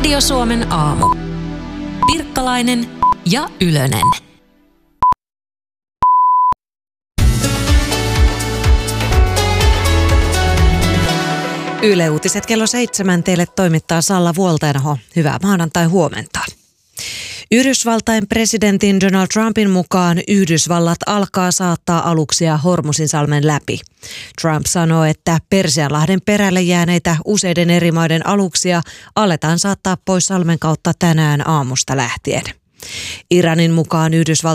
Radio Suomen aamu. Pirkkalainen ja Ylönen. Yle Uutiset kello 7 teille toimittaa Salla Vuoltainho. Hyvää maanantai-huomenta. Yhdysvaltain presidentin Donald Trumpin mukaan Yhdysvallat alkaa saattaa aluksia Hormuzinsalmen läpi. Trump sanoo, että Persianlahden perälle jääneitä useiden eri maiden aluksia aletaan saattaa pois salmen kautta tänään aamusta lähtien. Iranin mukaan Yhdysvaltain